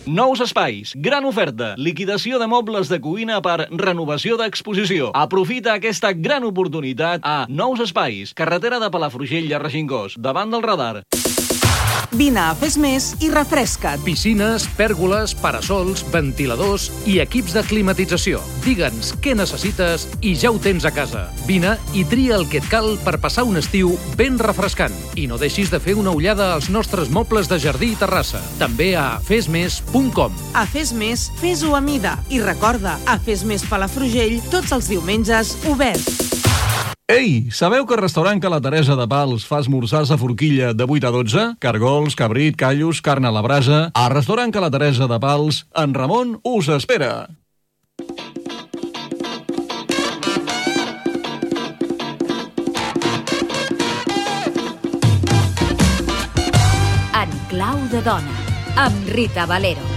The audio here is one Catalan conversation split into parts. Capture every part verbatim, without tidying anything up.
Nous espais, gran oferta, liquidació de mobles de cuina per renovació d'exposició. Aprofita aquesta gran oportunitat a Nous Espais, carretera de Palafrugell a Regingós, davant del radar. Vine a Fes Més i refresca't. Piscines, pèrgoles, parasols, ventiladors i equips de climatització. Digue'ns què necessites i ja ho tens a casa. Vine i tria el que et cal per passar un estiu ben refrescant. I no deixis de fer una ullada als nostres mobles de jardí i terrassa. També a fes més punt com. A Fes Més, fes-ho a mida. I recorda, a Fes Més Palafrugell, tots els diumenges, obert. Ei, sabeu que el restaurant Ca la Teresa de Pals fa esmorzars a forquilla de vuit a dotze? Cargols, cabrit, callos, carn a la brasa... Al restaurant Ca la Teresa de Pals, en Ramon us espera. En clau de dona, amb Rita Valero.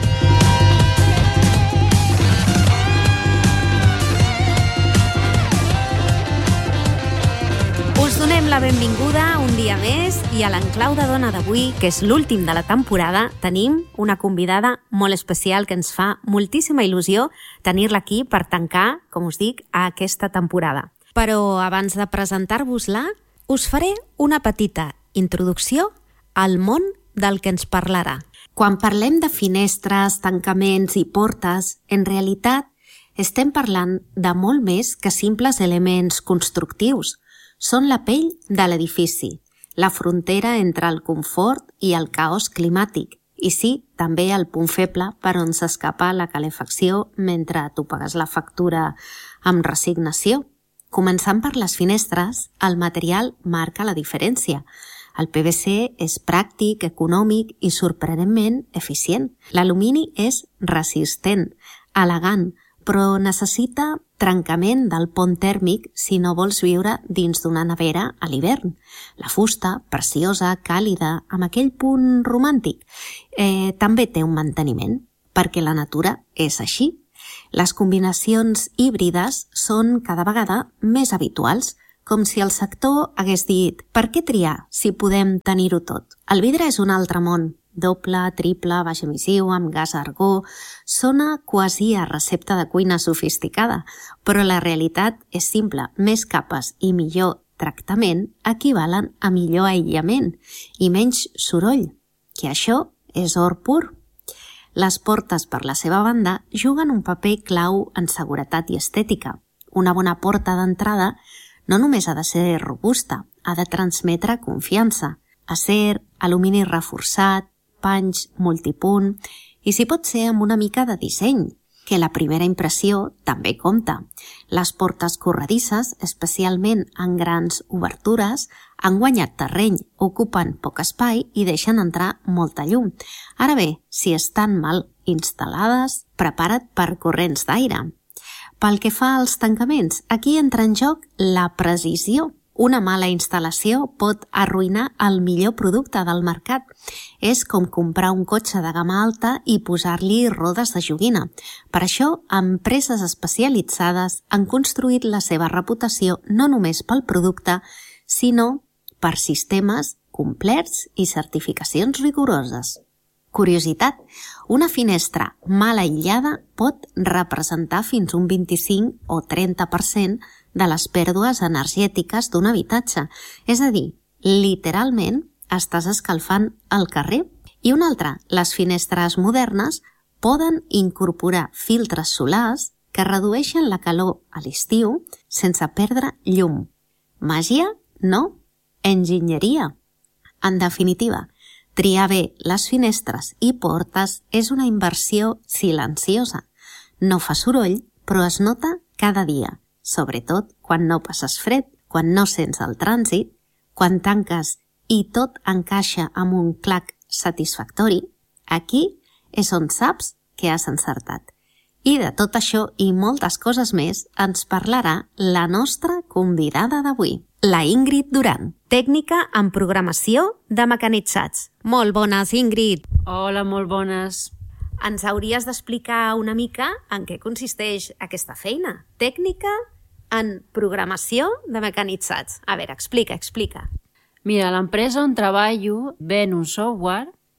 Us donem la benvinguda un dia més i a l'Enclau de Dona d'avui, que és l'últim de la temporada, tenim una convidada molt especial que ens fa moltíssima il·lusió tenir-la aquí per tancar, com us dic, a aquesta temporada. Però abans de presentar-vos-la, us faré una petita introducció al món del que ens parlarà. Quan parlem de finestres, tancaments i portes, en realitat estem parlant de molt més que simples elements constructius. Són la pell de l'edifici, la frontera entre el confort i el caos climàtic, i sí, també el punt feble per on s'escapa la calefacció mentre tu pagues la factura amb resignació. Començant per les finestres, el material marca la diferència. El P V C és pràctic, econòmic i sorprenentment eficient. L'alumini és resistent, elegant, però necessita trencament del pont tèrmic si no vols viure dins d'una nevera a l'hivern. La fusta, preciosa, càlida, amb aquell punt romàntic, eh, també té un manteniment, perquè la natura és així. Les combinacions híbrides són cada vegada més habituals, com si el sector hagués dit «Per què triar si podem tenir-ho tot?» El vidre és un altre món. Doble, triple, baix emissiu, amb gas argó... Sona quasi a recepta de cuina sofisticada, però la realitat és simple. Més capes i millor tractament equivalen a millor aïllament i menys soroll, que això és or pur. Les portes, per la seva banda, juguen un paper clau en seguretat i estètica. Una bona porta d'entrada no només ha de ser robusta, ha de transmetre confiança. Acer, alumini reforçat, panys multipunt i si pot ser amb una mica de disseny, que la primera impressió també compta. Les portes corredisses, especialment en grans obertures, han guanyat terreny, ocupen poc espai i deixen entrar molta llum. Ara bé, si estan mal instal·lades, prepara't per corrents d'aire. Pel que fa als tancaments, aquí entra en joc la precisió. Una mala instal·lació pot arruïnar el millor producte del mercat. És com comprar un cotxe de gamma alta i posar-li rodes de joguina. Per això, empreses especialitzades han construït la seva reputació no només pel producte, sinó per sistemes complets i certificacions rigoroses. Curiositat, una finestra mal aïllada pot representar fins un vint-i-cinc o trenta per cent de les pèrdues energètiques d'un habitatge. És a dir, literalment estàs escalfant el carrer. I una altra, les finestres modernes poden incorporar filtres solars que redueixen la calor a l'estiu sense perdre llum. Màgia? No. Enginyeria. En definitiva, triar bé les finestres i portes és una inversió silenciosa. No fa soroll, però es nota cada dia, sobretot quan no passes fred, quan no sents el trànsit, quan tanques i tot encaixa amb un clac satisfactori. Aquí és on saps que has encertat. I de tot això i moltes coses més ens parlarà la nostra convidada d'avui, la Ingrid Duran, tècnica en programació de mecanitzats. Molt bones, Ingrid! Hola, molt bones! Ens hauries d'explicar una mica en què consisteix aquesta feina. Tècnica en programació de mecanitzats. A veure, explica, explica. Mira, l'empresa on treballo ven un software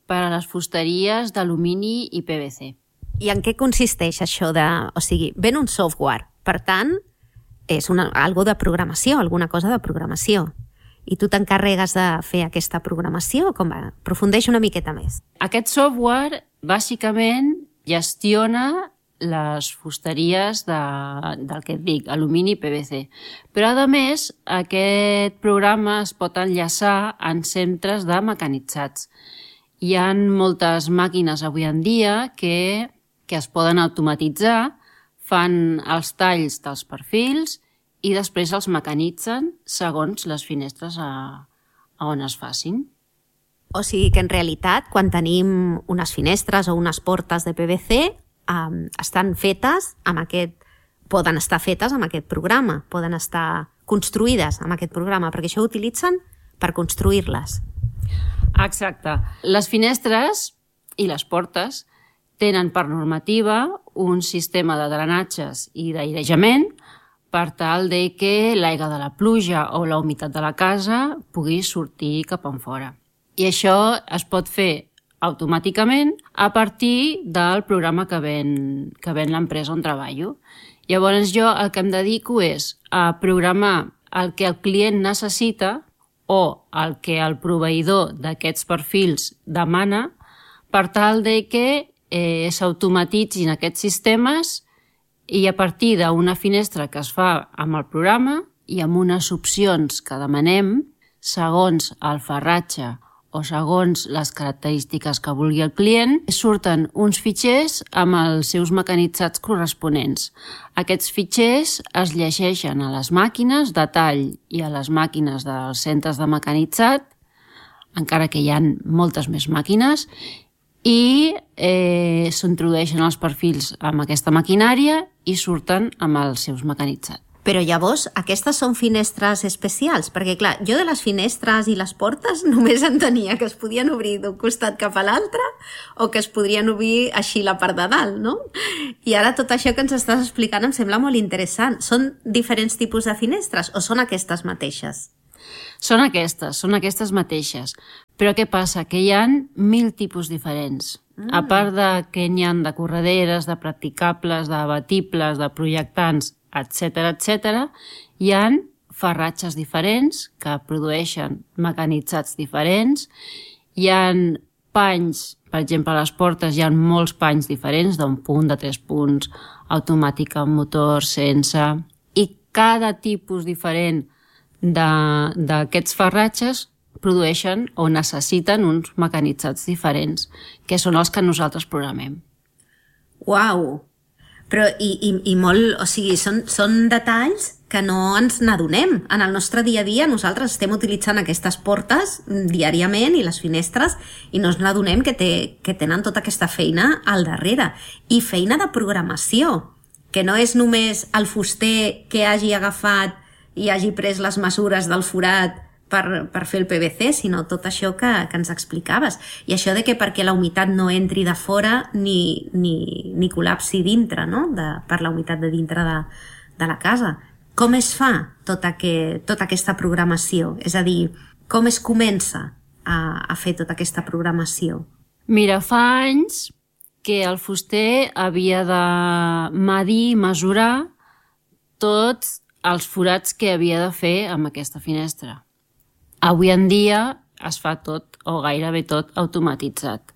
per a les fusteries d'alumini i P V C. I en què consisteix això de... O sigui, ven un software, per tant, és una, algo de programació, alguna cosa de programació. I tu t'encarregues de fer aquesta programació? Com va? Aprofundeix una miqueta més. Aquest software, bàsicament, gestiona les fusteries de, del que et dic, alumini i P V C. Però, a més, aquest programa es pot enllaçar en centres de mecanitzats. Hi ha moltes màquines avui en dia que, que es poden automatitzar, fan els talls dels perfils i després els mecanitzen segons les finestres a, a on es facin. O sigui que en realitat, quan tenim unes finestres o unes portes de P V C, Um, estan fetes amb aquest... poden estar fetes amb aquest programa, poden estar construïdes amb aquest programa, perquè això ho utilitzen per construir-les. Exacte. Les finestres i les portes tenen per normativa un sistema de drenatges i d'airejament per tal de que l'aigua de la pluja o la humitat de la casa pugui sortir cap enfora. I això es pot fer automàticament a partir del programa que ven, que ven l'empresa on treballo. Llavors jo el que em dedico és a programar el que el client necessita o el que el proveïdor d'aquests perfils demana per tal de que eh, s'automatitzin aquests sistemes i a partir d'una finestra que es fa amb el programa i amb unes opcions que demanem segons el farratge o segons les característiques que vulgui el client, surten uns fitxers amb els seus mecanitzats corresponents. Aquests fitxers es llegeixen a les màquines de tall i a les màquines dels centres de mecanitzat, encara que hi ha moltes més màquines, i eh, s'introdueixen els perfils amb aquesta maquinària i surten amb els seus mecanitzats. Però llavors, aquestes són finestres especials? Perquè, clar, jo de les finestres i les portes només entenia que es podien obrir d'un costat cap a l'altre o que es podrien obrir així la part de dalt, no? I ara tot això que ens estàs explicant em sembla molt interessant. Són diferents tipus de finestres o són aquestes mateixes? Són aquestes, són aquestes mateixes. Però què passa? Que hi ha mil tipus diferents. Mm. A part de que n'hi ha de correderes, de practicables, d'abatibles, de projectants, etcètera, etcètera, hi ha farratges diferents que produeixen mecanitzats diferents, hi ha panys, per exemple, a les portes hi ha molts panys diferents, d'un punt, de tres punts, automàtica, amb motor, sense, i cada tipus diferent d'aquests farratges produeixen o necessiten uns mecanitzats diferents, que són els que nosaltres programem. Uau! Però i, i, i molt, o sigui, són, són detalls que no ens n'adonem. En el nostre dia a dia nosaltres estem utilitzant aquestes portes diàriament i les finestres i no ens n'adonem que, té, que tenen tota aquesta feina al darrere. I feina de programació, que no és només el fuster que hagi agafat i hagi pres les mesures del forat per, per fer el P V C, sinó tot això que, que ens explicaves. I això de que perquè la humitat no entri de fora ni, ni, ni col·lapsi dintre, no? de, per la humitat de dintre de, de la casa. Com es fa tota, que, tota aquesta programació? És a dir, com es comença a, a fer tota aquesta programació? Mira, fa anys que el fuster havia de medir i mesurar tots els forats que havia de fer amb aquesta finestra. Avui en dia es fa tot, o gairebé tot, automatitzat.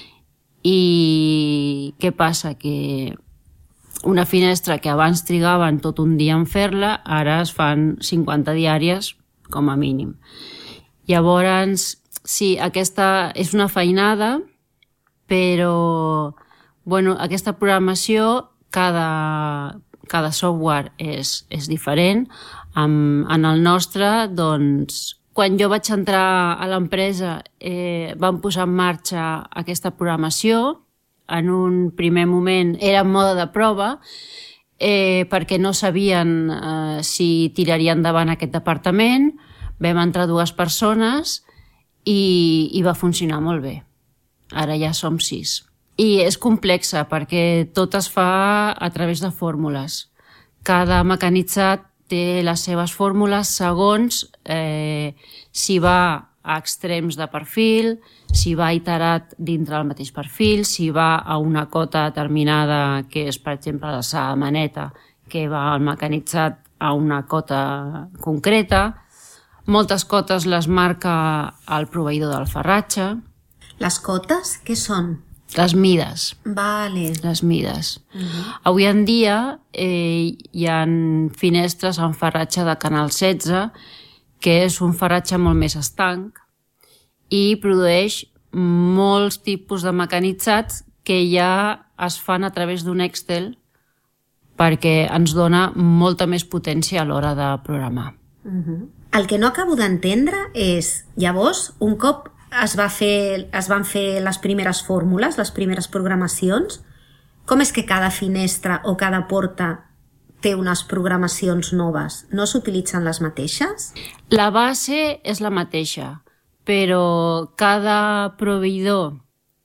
I què passa? Que una finestra que abans trigaven tot un dia en fer-la, ara es fan cinquanta diàries com a mínim. Llavors, sí, aquesta és una feinada, però bueno, aquesta programació, cada, cada software és, és diferent. En, en el nostre, doncs, quan jo vaig entrar a l'empresa eh, vam posar en marxa aquesta programació. En un primer moment era en mode de prova eh, perquè no sabien eh, si tiraria endavant aquest departament. Vam entrar dues persones i, i va funcionar molt bé. Ara ja som sis. I és complexa perquè tot es fa a través de fórmules. Cada mecanitzat té les seves fórmules segons eh, si va a extrems de perfil, si va iterat dintre del mateix perfil, si va a una cota determinada, que és, per exemple, la sa maneta, que va al mecanitzat a una cota concreta. Moltes cotes les marca el proveïdor del farratge. Les cotes, què són? Les mides. Vale. Les mides. Uh-huh. Avui en dia eh, hi ha finestres amb farratge de canal setze, que és un farratge molt més estanc i produeix molts tipus de mecanitzats que ja es fan a través d'un Excel perquè ens dona molta més potència a l'hora de programar. Uh-huh. El que no acabo d'entendre és, llavors, un cop es, va fer, es van fer les primeres fórmules, les primeres programacions, com és que cada finestra o cada porta té unes programacions noves? No s'utilitzen les mateixes? La base és la mateixa, però cada proveïdor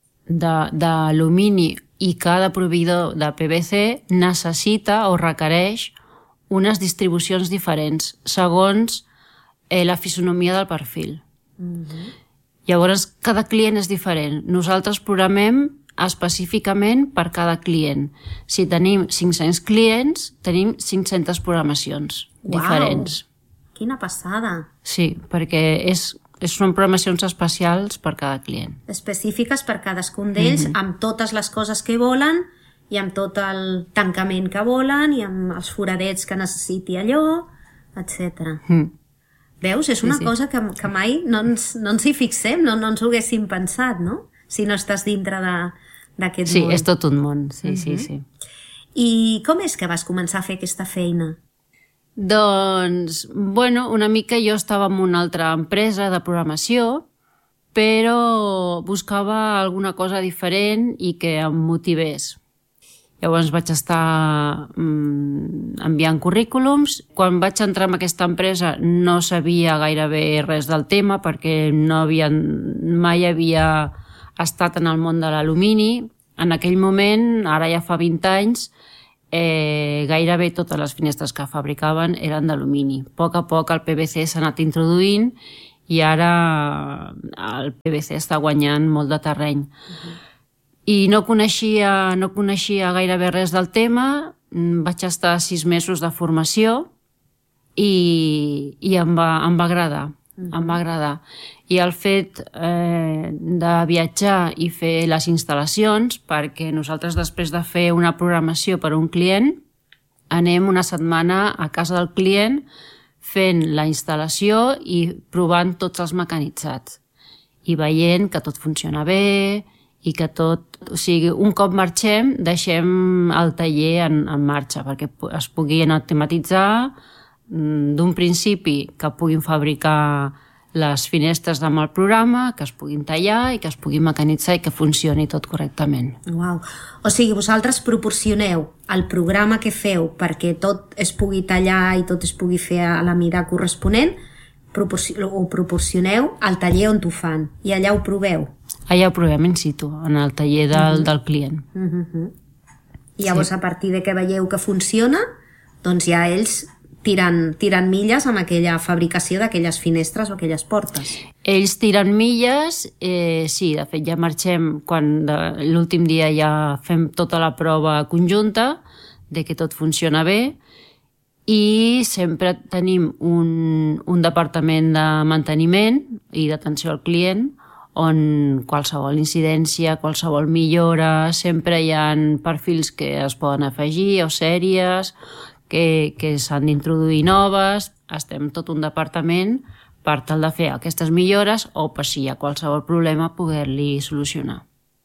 d'alumini i cada proveïdor de P V C necessita o requereix unes distribucions diferents segons eh, la fisonomia del perfil. Mm-hmm. Llavors, cada client és diferent. Nosaltres programem específicament per cada client. Si tenim cinc-cents clients, tenim cinc-centes programacions Uau, diferents. Quina passada! Sí, perquè és, és, són programacions especials per cada client. Específiques per cadascun d'ells, mm-hmm. amb totes les coses que volen i amb tot el tancament que volen i amb els foradets que necessiti allò, etcètera. Mm. Veus? És una sí, sí. cosa que, que mai no ens, no ens hi fixem, no, no ens ho haguéssim pensat, no? Si no estàs dintre d'aquest sí, món. Sí, és tot un món, sí, mm-hmm. sí, sí. I com és que vas començar a fer aquesta feina? Doncs, bueno, una mica jo estava en una altra empresa de programació, però buscava alguna cosa diferent i que em motivés. Llavors vaig estar mm, enviant currículums. Quan vaig entrar en aquesta empresa no sabia gairebé res del tema perquè no havia, mai havia estat en el món de l'alumini. En aquell moment, ara ja fa vint anys, eh, gairebé totes les finestres que fabricaven eren d'alumini. A poc a poc el P V C s'ha anat introduint i ara el P V C està guanyant molt de terreny. Uh-huh. I no coneixia, no coneixia gairebé res del tema, vaig estar sis mesos de formació i, i em, va, em va agradar, mm-hmm. em va agradar. I el fet eh, de viatjar i fer les instal·lacions, perquè nosaltres després de fer una programació per a un client, anem una setmana a casa del client fent la instal·lació i provant tots els mecanitzats i veient que tot funciona bé, i que tot, o sigui, un cop marxem, deixem el taller en, en marxa perquè es puguin automatitzar d'un principi, que puguin fabricar les finestres amb el programa, que es puguin tallar i que es puguin mecanitzar i que funcioni tot correctament. Uau. O sigui, vosaltres proporcioneu el programa que feu perquè tot es pugui tallar i tot es pugui fer a la mida corresponent, ho proporcioneu al taller on t'ho fan i allà ho proveu. Allà ho provem in situ, en el taller del, uh-huh. del client. Uh-huh. I llavors, sí. a partir de que veieu que funciona, doncs ja ells tiren, tiren milles amb aquella fabricació d'aquelles finestres o aquelles portes. Ells tiren milles, eh, sí, de fet ja marxem quan de, l'últim dia ja fem tota la prova conjunta de que tot funciona bé i sempre tenim un, un departament de manteniment i d'atenció al client on qualsevol incidència, qualsevol millora, sempre hi ha perfils que es poden afegir o sèries que, que s'han d'introduir noves. Estem tot un departament per tal de fer aquestes millores o per si hi ha qualsevol problema poder-li solucionar.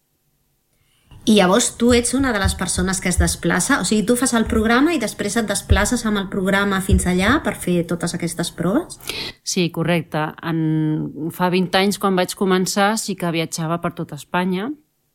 I llavors tu ets una de les persones que es desplaça, o sigui, tu fas el programa i després et desplaces amb el programa fins allà per fer totes aquestes proves? Sí, correcte. En... Fa vint anys, quan vaig començar, sí que viatjava per tot Espanya,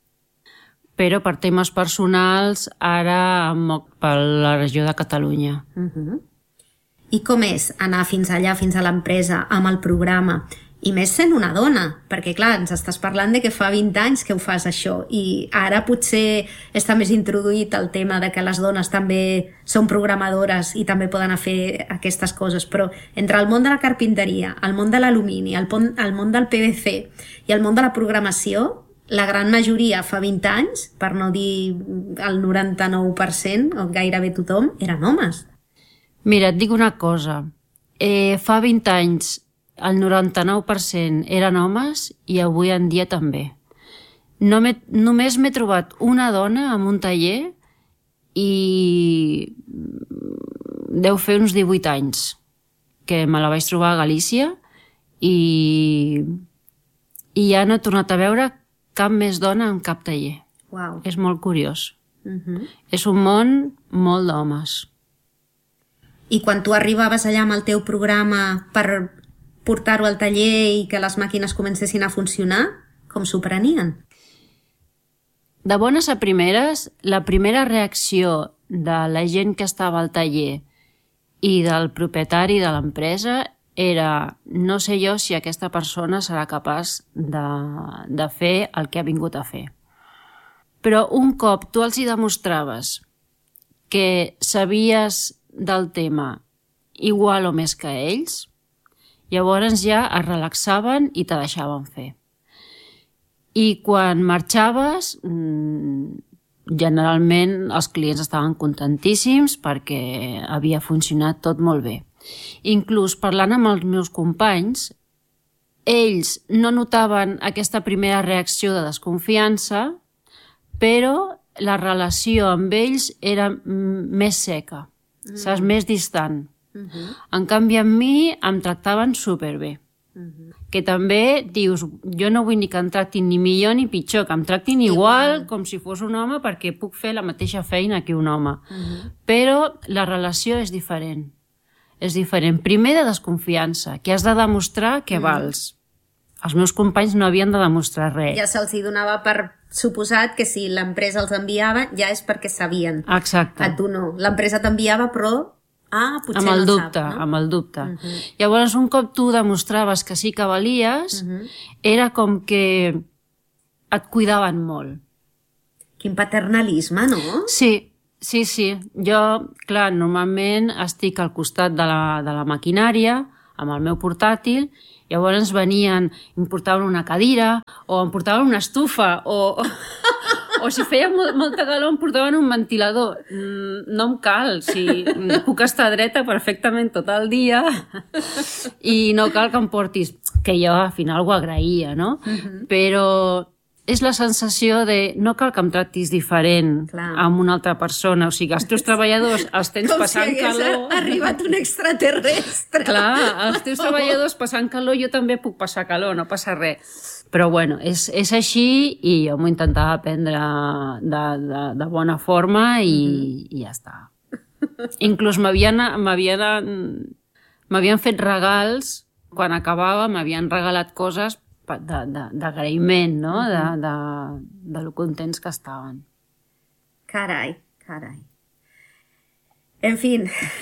però per temes personals ara em moc per la regió de Catalunya. Uh-huh. I com és anar fins allà, fins a l'empresa, amb el programa I més sent una dona, perquè clar, ens estàs parlant de que fa vint anys que ho fas això, i ara potser està més introduït el tema de que les dones també són programadores i també poden fer aquestes coses, però entre el món de la carpinteria, el món de l'alumini, el, el món del P V C i el món de la programació, la gran majoria fa vint anys, per no dir el noranta-nou per cent, o gairebé tothom, eren homes. Mira, et dic una cosa. Eh, fa vint anys el noranta-nou per cent eren homes i avui en dia també. No només m'he trobat una dona en un taller i deu fer uns divuit anys que me la vaig trobar a Galícia i, i ja no he tornat a veure cap més dona en cap taller. Wow. És molt curiós. Uh-huh. És un món molt d'homes. I quan tu arribaves allà amb el teu programa per portar-ho al taller i que les màquines comencessin a funcionar, com s'ho prenien? De bones a primeres, la primera reacció de la gent que estava al taller i del propietari de l'empresa era: no sé jo si aquesta persona serà capaç de, de fer el que ha vingut a fer. Però un cop tu els hi demostraves que sabies del tema igual o més que ells, llavors ja es relaxaven i te deixaven fer. I quan marxaves, generalment els clients estaven contentíssims perquè havia funcionat tot molt bé. Inclús parlant amb els meus companys, ells no notaven aquesta primera reacció de desconfiança, però la relació amb ells era més seca, mm. saps, més distant. Uh-huh. En canvi, amb mi em tractaven superbé. Uh-huh. Que també dius, jo no vull ni que em tractin ni millor ni pitjor, que em tractin igual, igual com si fos un home, perquè puc fer la mateixa feina que un home. Uh-huh. Però la relació és diferent. És diferent. Primer, de desconfiança, que has de demostrar que uh-huh. vals. Els meus companys no havien de demostrar res. Ja se'ls donava per suposat que si l'empresa els enviava ja és perquè sabien. Exacte. A tu no. L'empresa t'enviava, però ah, potser amb el no dubte, sap, no? Amb el dubte. Uh-huh. Llavors, un cop tu demostraves que sí que valies, uh-huh. era com que et cuidaven molt. Quin paternalisme, no? Sí, sí, sí. Jo, clar, normalment estic al costat de la, de la maquinària, amb el meu portàtil, llavors venien, em portaven una cadira, o em portaven una estufa, o... O si feia molt, molta calor em portaven un ventilador. No em cal, si puc estar dreta perfectament tot el dia i no cal que em portis, que jo al final ho agraïa, no? Uh-huh. Però és la sensació de no cal que em tractis diferent Clar. Amb una altra persona. O sigui, els teus treballadors els tens com passant si calor... Com si arribat un extraterrestre. Clar, els teus treballadors passant calor, jo també puc passar calor, no passa res. Però bueno, és, és així i jo m'ho intentava prendre de, de, de bona forma i, mm-hmm. i ja està. Inclús m'havien, m'havien, m'havien fet regals, quan acabava m'havien regalat coses d'agraïment, no? De, de, de lo contents que estaven. Carai, carai. En fi.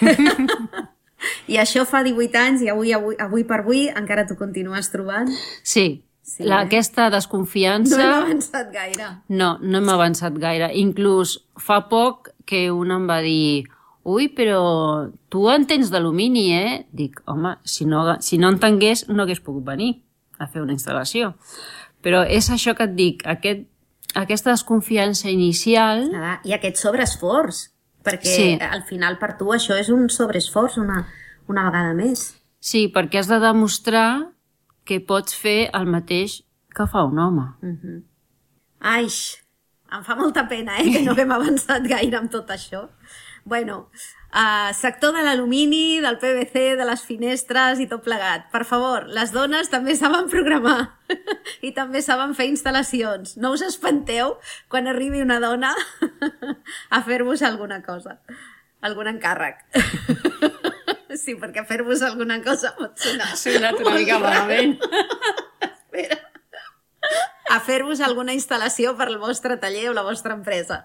I això fa divuit anys i avui, avui, avui per avui encara t'ho continues trobant? Sí. Sí, la, eh? Aquesta desconfiança... No hem avançat gaire. No, no hem avançat gaire. Inclús fa poc que un em va dir ui, però tu entens d'alumini, eh? Dic, home, si no, si no entengués no hagués pogut venir a fer una instal·lació. Però és això que et dic, aquest, aquesta desconfiança inicial... Ah, i aquest sobreesforç, perquè sí. al final per tu això és un sobreesforç una, una vegada més. Sí, perquè has de demostrar que pots fer el mateix que fa un home. Uh-huh. Ai, em fa molta pena, eh, que no haguem avançat gaire amb tot això. Bueno, uh, sector de l'alumini, del P V C, de les finestres i tot plegat. Per favor, les dones també saben programar i també saben fer instal·lacions. No us espanteu quan arribi una dona a fer-vos alguna cosa, algun encàrrec. Sí, perquè fer-vos alguna cosa pot sonar... Ha sonat una mica malament. Espera. A fer-vos alguna instal·lació per al vostre taller o la vostra empresa.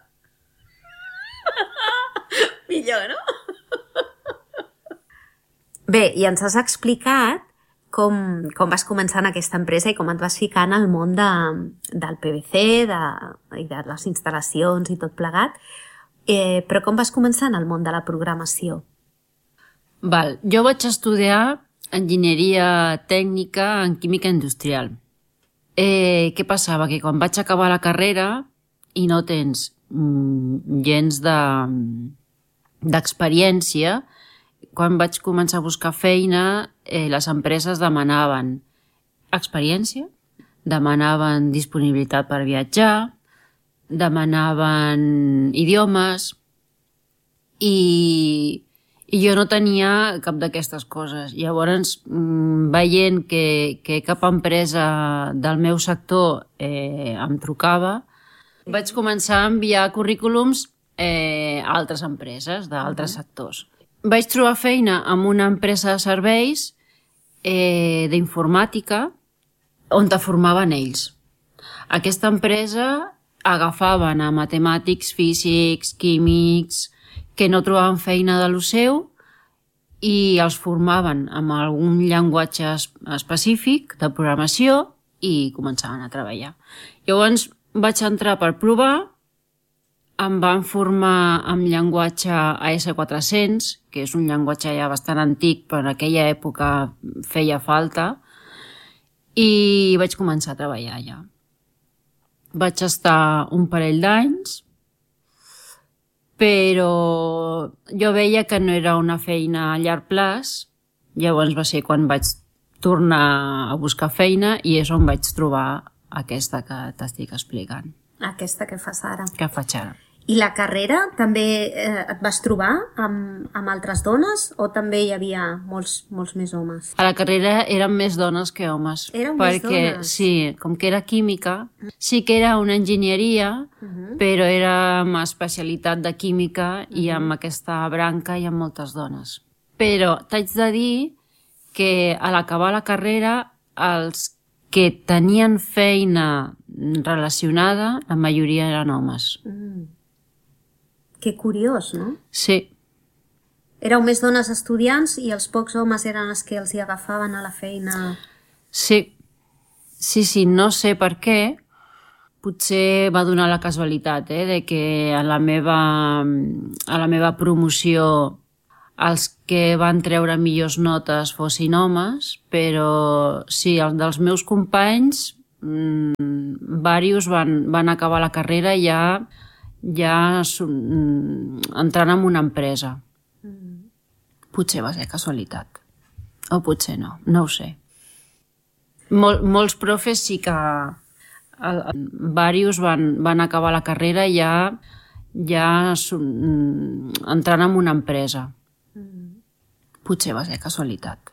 Millor, no? Bé, i ens has explicat com, com vas començar en aquesta empresa i com et vas ficar en el món de, del P V C de, i de les instal·lacions i tot plegat. Eh, però com vas començar en el món de la programació? Val. Jo vaig estudiar enginyeria tècnica en química industrial. Eh, què passava? Que quan vaig acabar la carrera i no tens mm, gens de, d'experiència, quan vaig començar a buscar feina, eh, les empreses demanaven experiència, demanaven disponibilitat per viatjar, demanaven idiomes i, i jo no tenia cap d'aquestes coses. Llavors, veient que, que cap empresa del meu sector eh, em trucava, vaig començar a enviar currículums eh, a altres empreses d'altres sectors. Vaig trobar feina en una empresa de serveis eh, d'informàtica on te formaven ells. Aquesta empresa agafaven a matemàtics, físics, químics, que no trobaven feina de lo seu i els formaven amb algun llenguatge específic de programació i començaven a treballar. Llavors vaig entrar per provar, em van formar amb llenguatge A S quatre-cents, que és un llenguatge ja bastant antic, però en aquella època feia falta, i vaig començar a treballar allà. Vaig estar un parell d'anys, però jo veia que no era una feina a llarg plaç, llavors va ser quan vaig tornar a buscar feina i és on vaig trobar aquesta que t'estic explicant. Aquesta que fas ara. Que faig ara. I la carrera també eh, et vas trobar amb, amb altres dones o també hi havia molts, molts més homes? A la carrera eren més dones que homes. Eren perquè, més dones? Sí, com que era química, sí que era una enginyeria, uh-huh. però era amb especialitat de química uh-huh. i amb aquesta branca hi ha moltes dones. Però t'haig de dir que a l'acabar la carrera els que tenien feina relacionada, la majoria eren homes. Mm. Que curiós, no? Sí. Éreu més dones estudiants i els pocs homes eren els que els hi agafaven a la feina. Sí. Sí, sí, no sé per què. Potser va donar la casualitat, eh, de que a la meva, a la meva promoció els que van treure millors notes fossin homes, però sí, els dels meus companys, mmm, diversos van, van acabar la carrera ja, ja mm, entrant en una empresa. Mm. Potser va ser casualitat. O potser no, no ho sé. Mol, molts profes sí que... Diversos van, van acabar la carrera ja, ja mm, entrant en una empresa. Potser va ser casualitat.